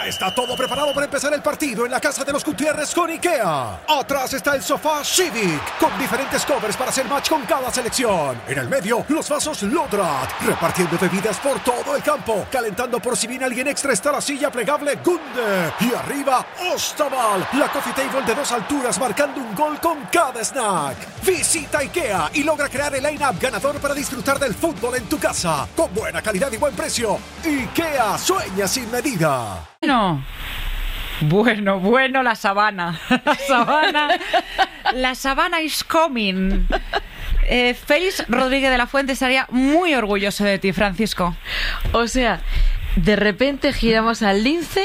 Ya está todo preparado para empezar el partido en la casa de los Gutiérrez con IKEA. Atrás está el sofá Civic, con diferentes covers para hacer match con cada selección. En el medio, los vasos Lodrat, repartiendo bebidas por todo el campo. Calentando por si viene alguien extra está la silla plegable Gunde. Y arriba, Ostaval, la coffee table de 2 alturas marcando un gol con cada snack. Visita IKEA y logra crear el line-up ganador para disfrutar del fútbol en tu casa. Con buena calidad y buen precio. IKEA, sueña sin medida. Bueno, la sabana. La sabana is coming. Félix Rodríguez de la Fuente estaría muy orgulloso de ti, Francisco. O sea, de repente giramos al lince.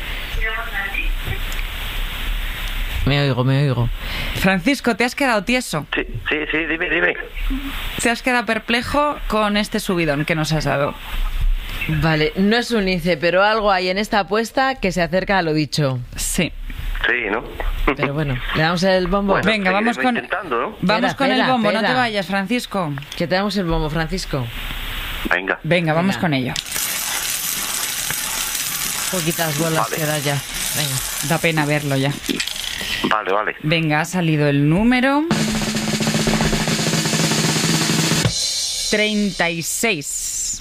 Me oigo. Francisco, ¿te has quedado tieso? Sí, dime. ¿Te has quedado perplejo con este subidón que nos has dado? Vale, no es un lince, pero algo hay en esta apuesta que se acerca a lo dicho. Sí. Sí, ¿no? Pero bueno, le damos el bombo. Bueno, venga, vamos con, ¿no? vamos con el bombo, espera. No te vayas, Francisco. Que te damos el bombo, Francisco. Venga, vamos con ello. Poquitas bolas vale. queda ya. Venga. Da pena verlo ya. Vale. Venga, ha salido el número 36.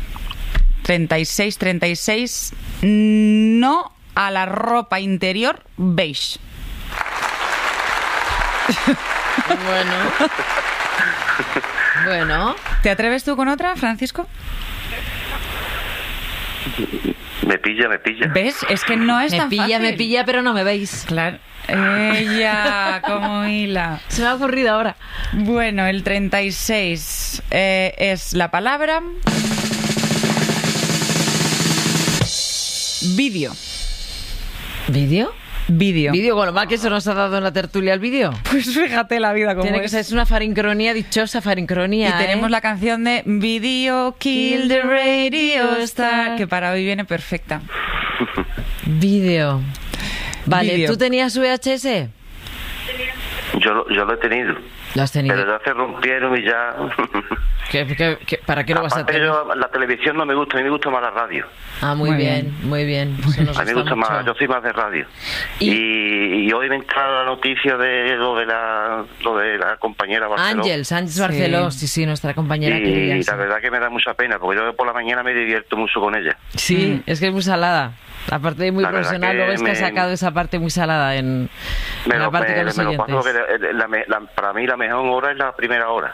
36. No a la ropa interior beige. Bueno. ¿Te atreves tú con otra, Francisco? Me pilla. ¿Ves? Es que no es tan fácil. Me pilla, pero no me veis. Claro. Ella, como hila. Se me ha ocurrido ahora. Bueno, el 36 es la palabra vídeo. ¿Vídeo? Vídeo. ¿Vídeo? Con lo mal que se nos ha dado en la tertulia el vídeo. Pues fíjate la vida como Tiene que ser, es una farincronía, dichosa farincronía. Y tenemos la canción de Video Kill the Radio Star, que para hoy viene perfecta. Vídeo. Vale, Vídeo. ¿Tú tenías VHS? Yo lo he tenido. Lo has tenido. Pero ya se rompieron y ya... ¿Para qué lo vas a Aparte, tener? la televisión no me gusta, a mí me gusta más la radio. Ah, muy bien. Eso nos A mí me gusta mucho. más, yo soy más de radio. Y hoy me entra la noticia de lo de la compañera Barceló. Ángels Barceló, sí, nuestra compañera querida. Y la verdad que me da mucha pena, porque yo por la mañana me divierto mucho con ella. Sí, es que es muy salada. Aparte de muy La verdad profesional, que luego es que ha sacado esa parte muy salada en la parte con los me lo oyentes. paso que para mí la mejor hora es la primera hora.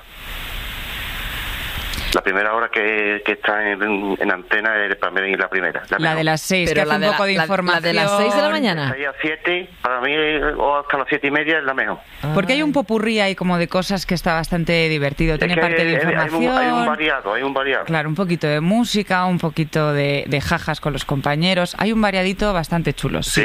La primera hora que está en antena es para mí la primera. La de las 6, que hace un poco de información. La de las 6 de la mañana. 6 a 7, para mí, o hasta las 7:30 es la mejor. Porque hay un popurrí ahí como de cosas que está bastante divertido. Tiene parte de información. Hay un variado. Claro, un poquito de música, un poquito de jajas con los compañeros. Hay un variadito bastante chulo. Sí,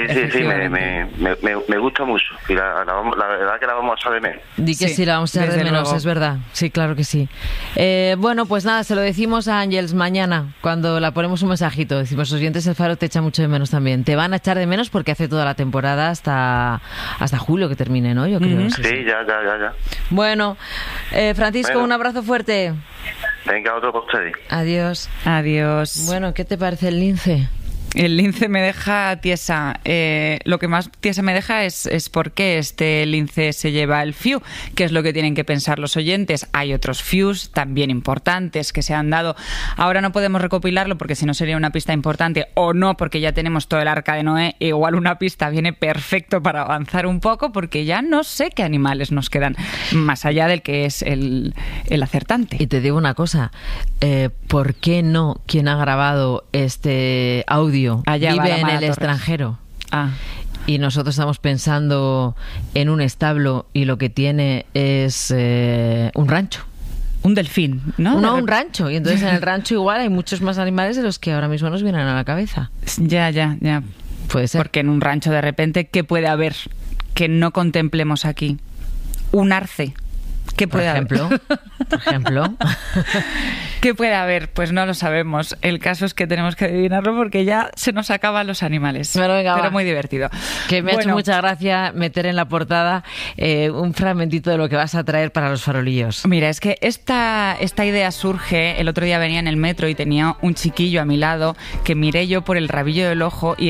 me gusta mucho. Y la verdad que la vamos a echar de menos. Di que sí, la vamos a echar de menos, es verdad. Sí, claro que sí. Bueno, pues nada, se lo decimos a Ángels mañana, cuando la ponemos un mensajito. Decimos, oyentes, el Faro te echa mucho de menos también. Te van a echar de menos porque hace toda la temporada hasta julio que termine, ¿no? Yo creo. Sí, ya. Bueno, Francisco, un abrazo fuerte. Venga, otro por ustedes. Adiós. Bueno, ¿qué te parece el lince? El lince me deja tiesa. Lo que más tiesa me deja es por qué este lince se lleva el FIU, que es lo que tienen que pensar los oyentes. Hay otros FIUs también importantes que se han dado. Ahora no podemos recopilarlo porque si no sería una pista importante, o no, porque ya tenemos todo el Arca de Noé. Igual una pista viene perfecto para avanzar un poco, porque ya no sé qué animales nos quedan más allá del que es el acertante. Y te digo una cosa, ¿por qué no quien ha grabado este audio Allá vive en el Torres. extranjero? Y nosotros estamos pensando en un establo y lo que tiene es un rancho. Un delfín, ¿no? Un rancho. Y entonces en el rancho igual hay muchos más animales de los que ahora mismo nos vienen a la cabeza. Ya. Puede ser. Porque en un rancho de repente, ¿qué puede haber que no contemplemos aquí? Un arce. ¿Qué puede haber? Por ejemplo. ¿Qué puede haber? Pues no lo sabemos. El caso es que tenemos que adivinarlo porque ya se nos acaban los animales. Bueno, venga, pero va. muy divertido. Que me ha hecho mucha gracia meter en la portada un fragmentito de lo que vas a traer para los farolillos. Mira, es que esta idea surge, el otro día venía en el metro y tenía un chiquillo a mi lado que miré yo por el rabillo del ojo y